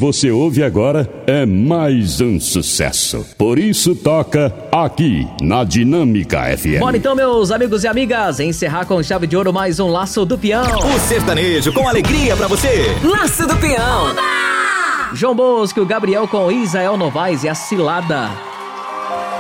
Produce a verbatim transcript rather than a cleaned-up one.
você ouve agora é mais um sucesso. Por isso toca aqui na Dinâmica F M. Bora então, meus amigos e amigas, encerrar com chave de ouro mais um Laço do Peão. O sertanejo com alegria pra você. Laço do Peão. João Bosco, Gabriel com Isael Novaes e a Cilada.